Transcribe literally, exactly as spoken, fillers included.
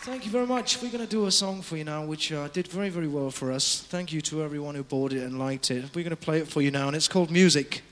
Thank you very much. We're going to do a song for you now, which uh, did very, very well for us. Thank you to everyone who bought it and liked it. We're going to play it for you now, and it's called Music.